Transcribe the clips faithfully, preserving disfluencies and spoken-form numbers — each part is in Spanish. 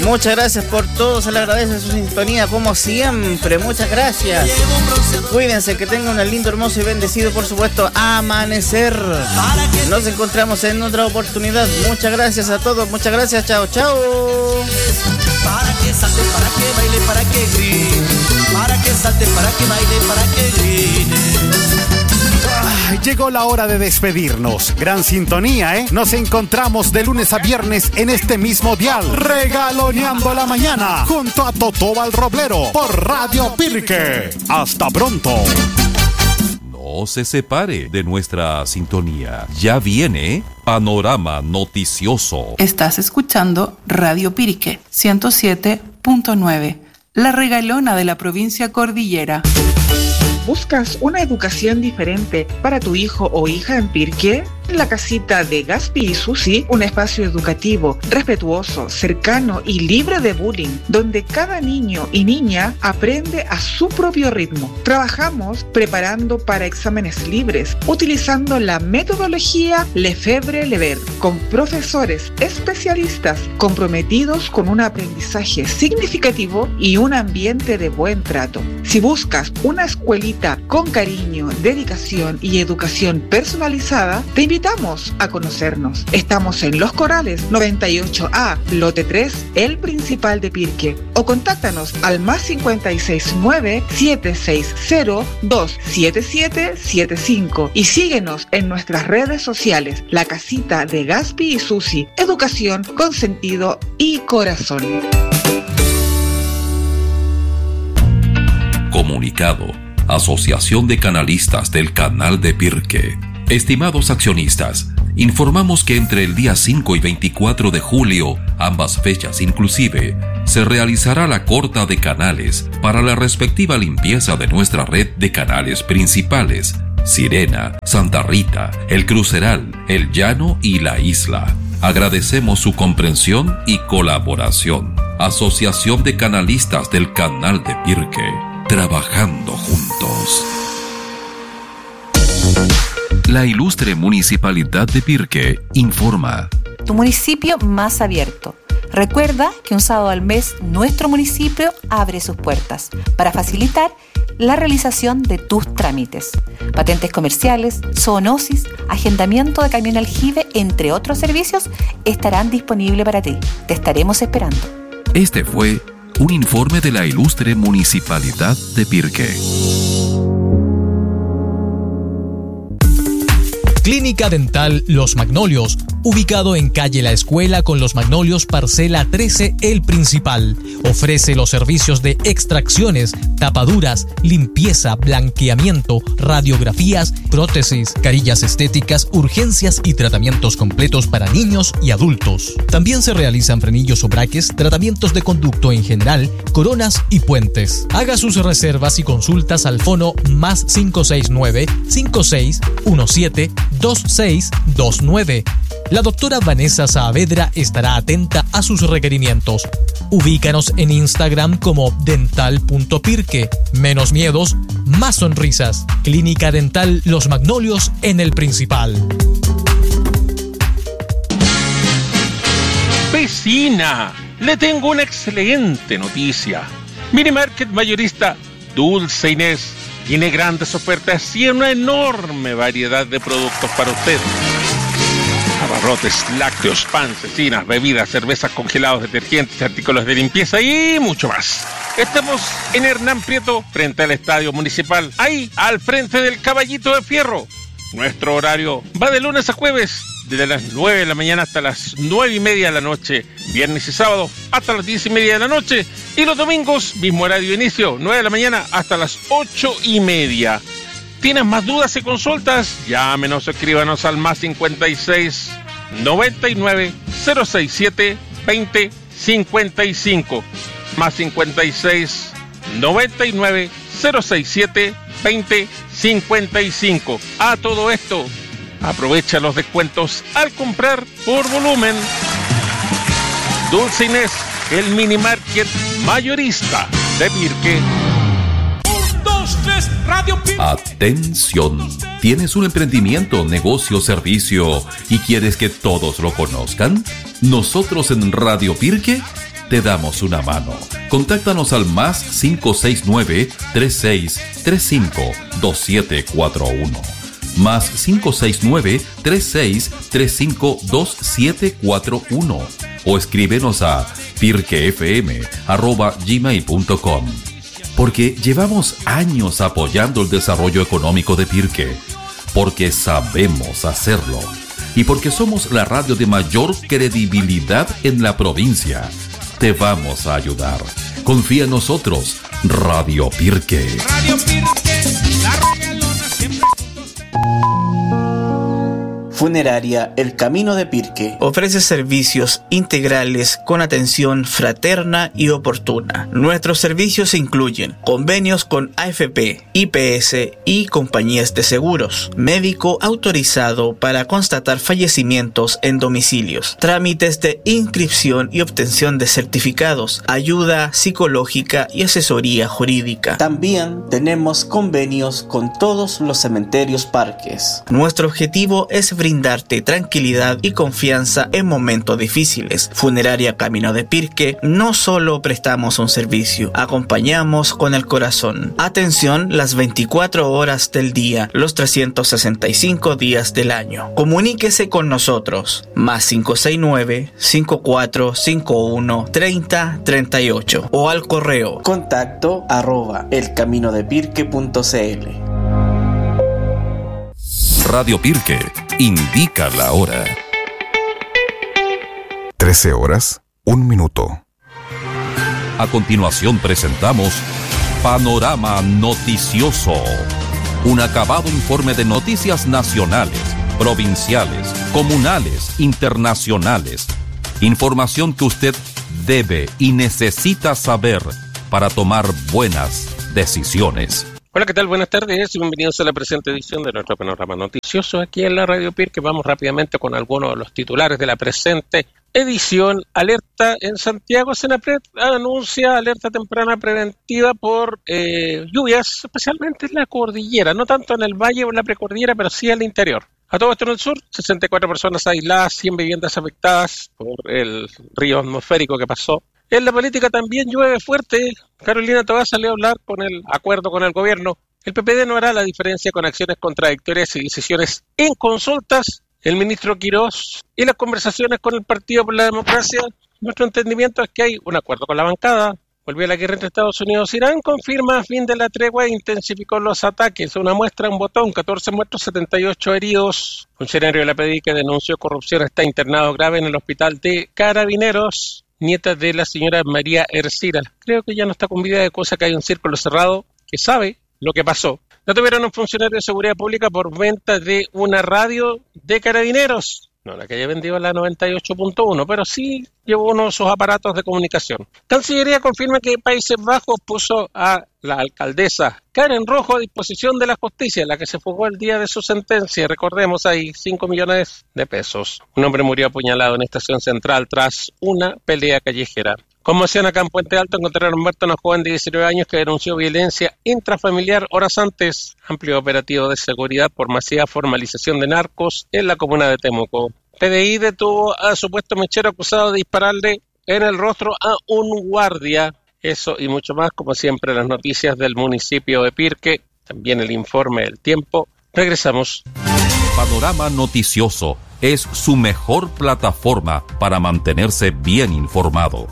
Muchas gracias por todo, se le agradece su sintonía como siempre, muchas gracias. Cuídense, que tengan un lindo, hermoso y bendecido, por supuesto, amanecer. Nos encontramos en otra oportunidad. Muchas gracias a todos, muchas gracias, chao, chao. Para que salte, para que baile, para que grite. Para que salte, para que baile, para que grite. Ay, llegó la hora de despedirnos. Gran sintonía, ¿eh? Nos encontramos de lunes a viernes en este mismo dial, regaloneando la mañana, junto a Totó Roblero, por Radio Pirque. Hasta pronto. No se separe de nuestra sintonía. Ya viene Panorama Noticioso. Estás escuchando Radio Pirque ciento siete punto nueve, la regalona de la provincia Cordillera. ¿Buscas una educación diferente para tu hijo o hija en Pirque? En la casita de Gaspi y Susi, un espacio educativo, respetuoso, cercano y libre de bullying, donde cada niño y niña aprende a su propio ritmo. Trabajamos preparando para exámenes libres, utilizando la metodología Lefebvre-Lever, con profesores especialistas comprometidos con un aprendizaje significativo y un ambiente de buen trato. Si buscas una escuelita con cariño, dedicación y educación personalizada, te invitamos a conocernos. Estamos en Los Corrales noventa y ocho A, lote tres, el principal de Pirque. O contáctanos al más cincuenta y seis nueve, siete seis cero, dos siete siete siete cinco y síguenos en nuestras redes sociales. La casita de Gaspi y Susi, educación con sentido y corazón. Comunicado. Asociación de Canalistas del Canal de Pirque. Estimados accionistas, informamos que entre el día cinco y veinticuatro de julio, ambas fechas inclusive, se realizará la corta de canales para la respectiva limpieza de nuestra red de canales principales: Sirena, Santa Rita, El Cruceral, El Llano y La Isla. Agradecemos su comprensión y colaboración. Asociación de Canalistas del Canal de Pirque, trabajando juntos. La ilustre Municipalidad de Pirque informa. Tu municipio más abierto. Recuerda que un sábado al mes nuestro municipio abre sus puertas para facilitar la realización de tus trámites. Patentes comerciales, zoonosis, agendamiento de camión aljibe, entre otros servicios, estarán disponibles para ti. Te estaremos esperando. Este fue un informe de la ilustre Municipalidad de Pirque. Clínica Dental Los Magnolios, ubicado en calle La Escuela con Los Magnolios, parcela trece, El Principal. Ofrece los servicios de extracciones, tapaduras, limpieza, blanqueamiento, radiografías, prótesis, carillas estéticas, urgencias y tratamientos completos para niños y adultos. También se realizan frenillos o braques, tratamientos de conducto en general, coronas y puentes. Haga sus reservas y consultas al fono más cinco seis nueve, cinco seis uno siete, dos seis dos nueve. La doctora Vanessa Saavedra estará atenta a sus requerimientos. Ubícanos en Instagram como dental punto pirque. Menos miedos, más sonrisas. Clínica Dental Los Magnolios en El Principal. Vecina, le tengo una excelente noticia. Mini Market Mayorista Dulce Inés tiene grandes ofertas y una enorme variedad de productos para usted. Abarrotes, lácteos, pan, cecinas, bebidas, cervezas, congelados, detergentes, artículos de limpieza y mucho más. Estamos en Hernán Prieto, frente al Estadio Municipal, ahí, al frente del Caballito de Fierro. Nuestro horario va de lunes a jueves, desde las nueve de la mañana hasta las nueve y media de la noche, viernes y sábado hasta las diez y media de la noche, y los domingos, mismo horario de inicio, nueve de la mañana hasta las ocho y media. ¿Tienes más dudas y consultas? Llámenos o escríbanos al más cincuenta y seis, noventa y nueve, cero sesenta y siete, veinte, cincuenta y cinco. Más cincuenta y seis, noventa y nueve, cero sesenta y siete, veinte, cincuenta y cinco. A todo esto, aprovecha los descuentos al comprar por volumen. Dulce Inés, el mini market mayorista de Pirque. Atención, ¿tienes un emprendimiento, negocio, servicio y quieres que todos lo conozcan? Nosotros en Radio Pirque te damos una mano. Contáctanos al más cinco seis nueve, tres seis tres cinco, dos siete cuatro uno. Más cinco seis nueve, tres seis tres cinco, dos siete cuatro uno. O escríbenos a pirquefm arroba gmail punto com. Porque llevamos años apoyando el desarrollo económico de Pirque. Porque sabemos hacerlo. Y porque somos la radio de mayor credibilidad en la provincia. Te vamos a ayudar. Confía en nosotros. Radio Pirque. Radio Pirque, la regalona siempre. Funeraria El Camino de Pirque ofrece servicios integrales con atención fraterna y oportuna. Nuestros servicios incluyen convenios con A F P, I P S y compañías de seguros, médico autorizado para constatar fallecimientos en domicilios, trámites de inscripción y obtención de certificados, ayuda psicológica y asesoría jurídica. También tenemos convenios con todos los cementerios parques. Nuestro objetivo es brindar brindarte tranquilidad y confianza en momentos difíciles. Funeraria Camino de Pirque, no solo prestamos un servicio, acompañamos con el corazón. Atención las veinticuatro horas del día, los trescientos sesenta y cinco días del año. Comuníquese con nosotros, más cinco seis nueve, cinco cuatro cinco uno, tres cero tres ocho o al correo contacto arroba elcaminodepirque punto cl. Radio Pirque indica la hora. trece horas, un minuto. A continuación presentamos Panorama Noticioso. Un acabado informe de noticias nacionales, provinciales, comunales, internacionales. Información que usted debe y necesita saber para tomar buenas decisiones. Hola, ¿qué tal? Buenas tardes y bienvenidos a la presente edición de nuestro Panorama Noticioso aquí en la Radio Pirque. Vamos rápidamente con algunos de los titulares de la presente edición. Alerta en Santiago. Senapred anuncia alerta temprana preventiva por eh, lluvias, especialmente en la cordillera, no tanto en el valle o en la precordillera, pero sí al interior. A todo esto en el sur, sesenta y cuatro personas aisladas, cien viviendas afectadas por el río atmosférico que pasó. En la política también llueve fuerte. Carolina Toá salió a hablar con el acuerdo con el gobierno. El P P D no hará la diferencia con acciones contradictorias y decisiones en consultas. El ministro Quirós y las conversaciones con el Partido por la Democracia. Nuestro entendimiento es que hay un acuerdo con la bancada. Volvió la guerra entre Estados Unidos e Irán. Confirma fin de la tregua e intensificó los ataques. Una muestra, un botón, catorce muertos, setenta y ocho heridos. Funcionario de la P D I que denunció corrupción está internado grave en el hospital de Carabineros. Nieta de la señora María Ercira. Creo que ya no está con vida de cosa que hay un círculo cerrado que sabe lo que pasó. Detuvieron a un funcionario de seguridad pública por venta de una radio de Carabineros. No la que haya vendido la noventa y ocho punto uno, pero sí llevó uno de sus aparatos de comunicación. Cancillería confirma que Países Bajos puso a la alcaldesa Karen Rojo a disposición de la justicia, la que se fugó el día de su sentencia. Recordemos, hay cinco millones de pesos. Un hombre murió apuñalado en Estación Central tras una pelea callejera. Conmoción acá en Puente Alto, encontraron muerto a una joven de diecinueve años que denunció violencia intrafamiliar horas antes. Amplio operativo de seguridad por masiva formalización de narcos en la comuna de Temuco. P D I detuvo a supuesto mechero acusado de dispararle en el rostro a un guardia. Eso y mucho más, como siempre, las noticias del municipio de Pirque, también el informe del tiempo. Regresamos. Panorama Noticioso es su mejor plataforma para mantenerse bien informado.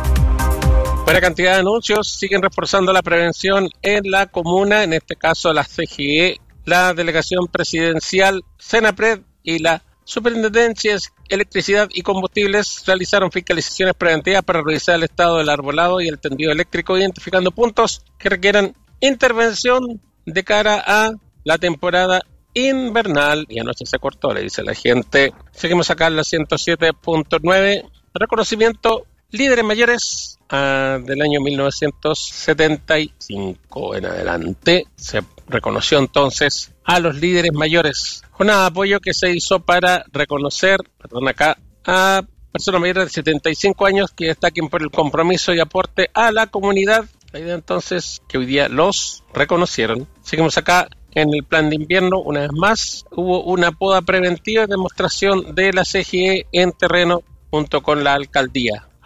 Buena cantidad de anuncios, siguen reforzando la prevención en la comuna, en este caso la C G E, la Delegación Presidencial, Senapred y la Superintendencia de Electricidad y Combustibles realizaron fiscalizaciones preventivas para revisar el estado del arbolado y el tendido eléctrico, identificando puntos que requieran intervención de cara a la temporada invernal. Y anoche se cortó, le dice la gente. Seguimos acá en la ciento siete punto nueve. Reconocimiento líderes mayores uh, del año mil novecientos setenta y cinco en adelante. Se reconoció entonces a los líderes mayores. Jornada de apoyo que se hizo para reconocer, perdón acá, a personas mayores de setenta y cinco años que destaquen por el compromiso y aporte a la comunidad. La idea entonces que hoy día los reconocieron. Seguimos acá en el plan de invierno. Una vez más hubo una poda preventiva y demostración de la C G E en terreno junto con la alcaldía.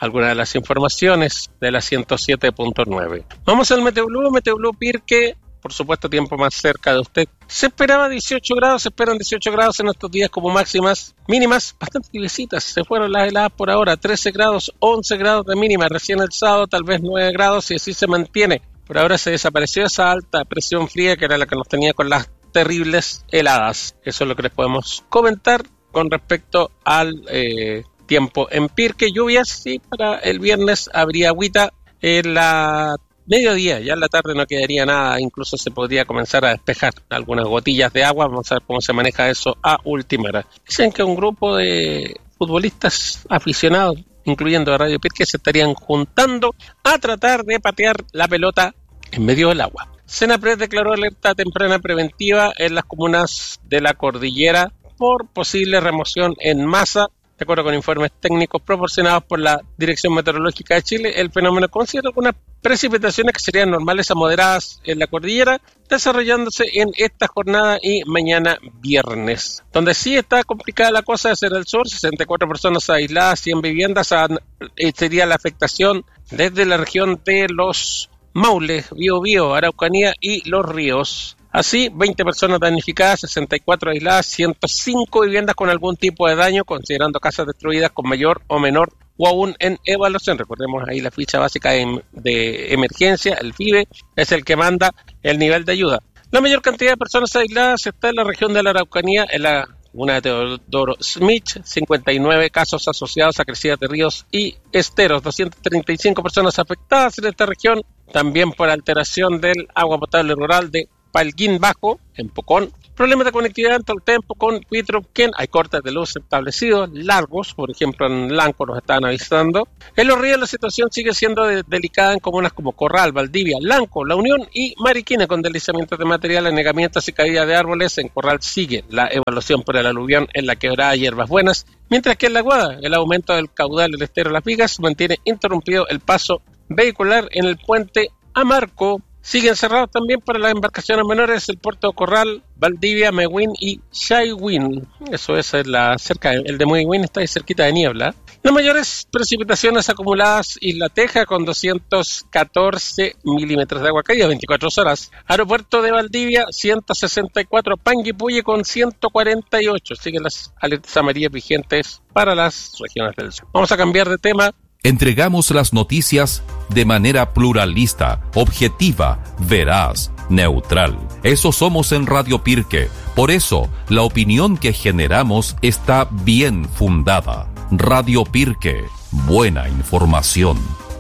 algunas de las informaciones de la ciento siete punto nueve. Vamos al Meteoblue, Meteoblue Pirque, por supuesto tiempo más cerca de usted. Se esperaba dieciocho grados, se esperan dieciocho grados en estos días como máximas, mínimas bastante tibiecitas. Se fueron las heladas por ahora, trece grados, once grados de mínima, recién el sábado tal vez nueve grados y así se mantiene. Por ahora se desapareció esa alta presión fría que era la que nos tenía con las terribles heladas. Eso es lo que les podemos comentar con respecto al eh, tiempo en Pirque. Lluvias, sí, para el viernes habría agüita en la mediodía, ya en la tarde no quedaría nada, incluso se podría comenzar a despejar algunas gotillas de agua. Vamos a ver cómo se maneja eso a última hora. Dicen que un grupo de futbolistas aficionados, incluyendo a Radio Pirque, se estarían juntando a tratar de patear la pelota en medio del agua. Senapred declaró alerta temprana preventiva en las comunas de la cordillera por posible remoción en masa. De acuerdo con informes técnicos proporcionados por la Dirección Meteorológica de Chile, el fenómeno considera algunas precipitaciones que serían normales a moderadas en la cordillera, desarrollándose en esta jornada y mañana viernes. Donde sí está complicada la cosa es en el sur, sesenta y cuatro personas aisladas, cien viviendas, eh, sería la afectación desde la región de los Maules, Biobío, Araucanía y Los Ríos. Así, veinte personas damnificadas, sesenta y cuatro aisladas, ciento cinco viviendas con algún tipo de daño, considerando casas destruidas con mayor o menor o aún en evaluación. Recordemos ahí la ficha básica de, de emergencia, el F I B E, es el que manda el nivel de ayuda. La mayor cantidad de personas aisladas está en la región de la Araucanía, en la comuna de Teodoro Smith, cincuenta y nueve casos asociados a crecidas de ríos y esteros, doscientas treinta y cinco personas afectadas en esta región, también por alteración del agua potable rural de Palguín Bajo, en Pocón. Problemas de conectividad entre el Tempo con Huitruquén. Hay cortes de luz establecidos, largos, por ejemplo en Lanco nos estaban avisando. En Los Ríos la situación sigue siendo de, delicada en comunas como Corral, Valdivia, Lanco, La Unión y Mariquina, con deslizamientos de material, anegamientos y caída de árboles. En Corral sigue la evaluación por el aluvión en la quebrada Hierbas Buenas, mientras que en La Guada el aumento del caudal del estero Las Vigas mantiene interrumpido el paso vehicular en el puente Amarco. Siguen cerrados también para las embarcaciones menores el puerto de Corral, Valdivia, Mewin y Shaiwin. Eso es la cerca, el de Mewin está ahí cerquita de Niebla. Las mayores precipitaciones acumuladas: Isla Teja con doscientos catorce milímetros de agua caída, veinticuatro horas. Aeropuerto de Valdivia, ciento sesenta y cuatro. Panguipulli con ciento cuarenta y ocho. Siguen las alertas amarillas vigentes para las regiones del sur. Vamos a cambiar de tema. Entregamos las noticias de manera pluralista, objetiva, veraz, neutral. Eso somos en Radio Pirque. Por eso, la opinión que generamos está bien fundada. Radio Pirque, buena información.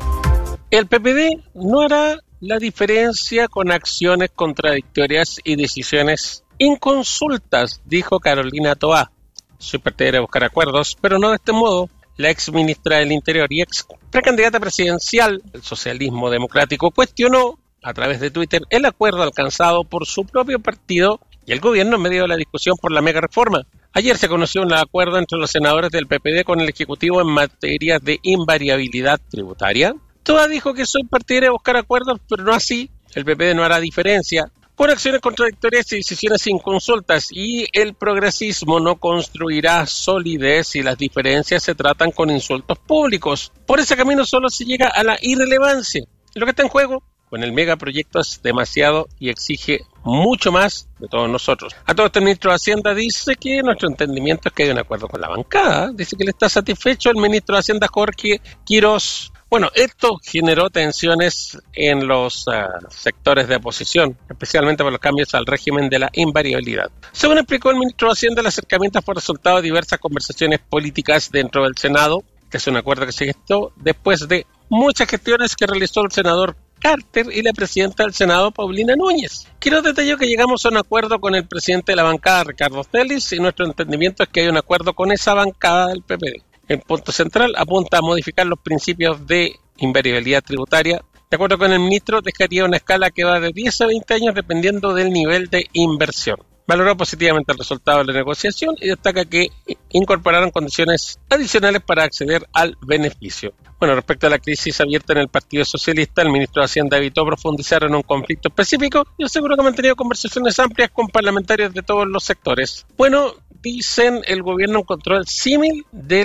El P P D no hará la diferencia con acciones contradictorias y decisiones inconsultas, dijo Carolina Toá. Soy partidaria de buscar acuerdos, pero no de este modo. La ex ministra del Interior y ex precandidata presidencial del socialismo democrático cuestionó a través de Twitter el acuerdo alcanzado por su propio partido y el gobierno en medio de la discusión por la mega reforma. Ayer se conoció un acuerdo entre los senadores del P P D con el Ejecutivo en materia de invariabilidad tributaria. Toda dijo que soy partidaria de buscar acuerdos, pero no así. El P P D no hará diferencia con acciones contradictorias y decisiones sin consultas, y el progresismo no construirá solidez si las diferencias se tratan con insultos públicos. Por ese camino solo se llega a la irrelevancia. Lo que está en juego con el megaproyecto es demasiado y exige mucho más de todos nosotros. A todo esto el ministro de Hacienda dice que nuestro entendimiento es que hay un acuerdo con la bancada. Dice que le está satisfecho el ministro de Hacienda Jorge Quirós. Bueno, esto generó tensiones en los uh, sectores de oposición, especialmente por los cambios al régimen de la invariabilidad. Según explicó el ministro de Hacienda, el acercamiento fue resultado de diversas conversaciones políticas dentro del Senado, que es un acuerdo que se gestó después de muchas gestiones que realizó el senador Carter y la presidenta del Senado, Paulina Núñez. Quiero detallar que llegamos a un acuerdo con el presidente de la bancada, Ricardo Celis, y nuestro entendimiento es que hay un acuerdo con esa bancada del P P D. El punto central apunta a modificar los principios de invariabilidad tributaria. De acuerdo con el ministro, dejaría una escala que va de diez a veinte años dependiendo del nivel de inversión. Valoró positivamente el resultado de la negociación y destaca que incorporaron condiciones adicionales para acceder al beneficio. Bueno, respecto a la crisis abierta en el Partido Socialista, el ministro de Hacienda evitó profundizar en un conflicto específico y aseguró que ha mantenido conversaciones amplias con parlamentarios de todos los sectores. Bueno, dicen, el gobierno encontró el símil del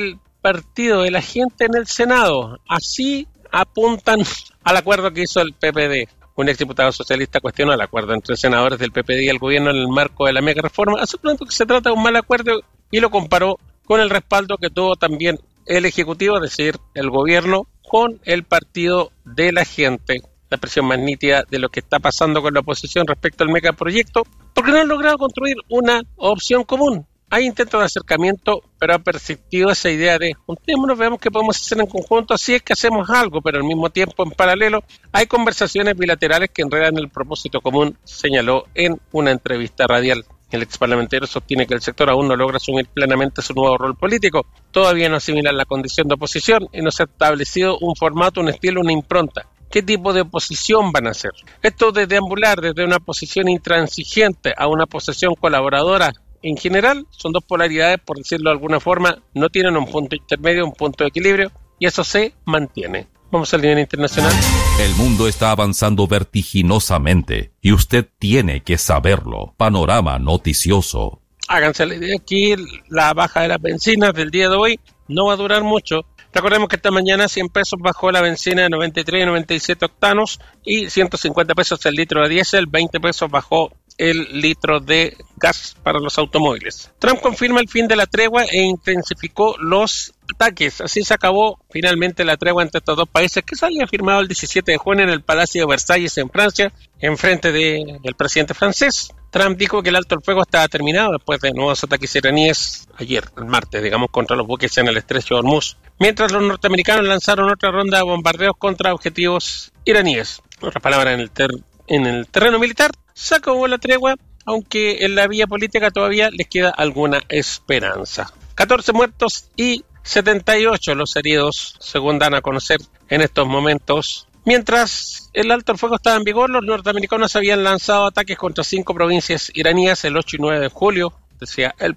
partido de la gente en el Senado. Así apuntan al acuerdo que hizo el P P D. Un exdiputado socialista cuestionó el acuerdo entre senadores del P P D y el gobierno en el marco de la mega reforma, asegurando que se trata de un mal acuerdo y lo comparó con el respaldo que tuvo también el Ejecutivo, es decir, el gobierno, con el partido de la gente. La presión más nítida de lo que está pasando con la oposición respecto al megaproyecto, porque no han logrado construir una opción común. Hay intentos de acercamiento, pero ha persistido esa idea de juntémonos, veamos qué podemos hacer en conjunto, así es que hacemos algo, pero al mismo tiempo, en paralelo, hay conversaciones bilaterales que enredan el propósito común, señaló en una entrevista radial. El exparlamentario sostiene que el sector aún no logra asumir plenamente su nuevo rol político, todavía no asimila la condición de oposición y no se ha establecido un formato, un estilo, una impronta. ¿Qué tipo de oposición van a hacer? Esto de deambular desde una posición intransigente a una posición colaboradora, en general, son dos polaridades, por decirlo de alguna forma, no tienen un punto intermedio, un punto de equilibrio, y eso se mantiene. Vamos al nivel internacional. El mundo está avanzando vertiginosamente, y usted tiene que saberlo. Panorama noticioso. Háganse la idea, aquí la baja de las bencinas del día de hoy no va a durar mucho. Recordemos que esta mañana cien pesos bajó la bencina de noventa y tres y noventa y siete octanos y ciento cincuenta pesos el litro de diésel, veinte pesos bajó el litro de gas para los automóviles. Trump confirma el fin de la tregua e intensificó los ataques. Así se acabó finalmente la tregua entre estos dos países que se había firmado el diecisiete de junio en el Palacio de Versalles en Francia, en frente de, del presidente francés. Trump dijo que el alto el fuego estaba terminado después de nuevos ataques iraníes ayer, el martes, digamos, contra los buques en el estrecho de Hormuz, mientras los norteamericanos lanzaron otra ronda de bombardeos contra objetivos iraníes. En otras palabras, en el, ter en el terreno militar se acabó la tregua, aunque en la vía política todavía les queda alguna esperanza. catorce muertos y setenta y ocho los heridos, según dan a conocer en estos momentos. Mientras el alto el fuego estaba en vigor, los norteamericanos habían lanzado ataques contra cinco provincias iraníes el ocho y nueve de julio, decía el